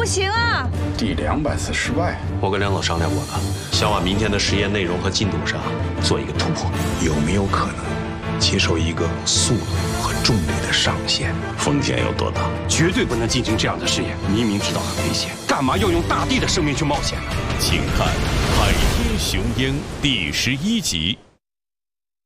不行啊！ 第200次失败， 我跟梁总商量过了，想往明天的实验内容和进度上做一个突破。 有没有可能接受一个速度和重力的上限？ 风险有多大？ 绝对不能进行这样的试验，明明知道很危险，干嘛要用大地的生命去冒险呢？ 请看《海天雄鹰》第11集。